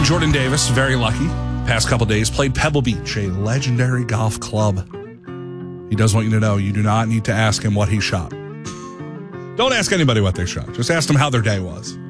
Jordan Davis, very lucky. Past couple days, played Pebble Beach, a legendary golf club. He does want you to know you do not need to ask him what he shot. Don't ask anybody what they shot. Just ask them how their day was.